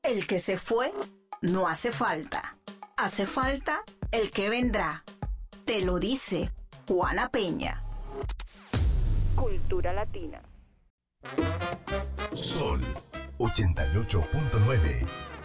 El que se fue no hace falta. Hace falta el que vendrá. Te lo dice Juana Peña. Cultura Latina. Sol 88.9.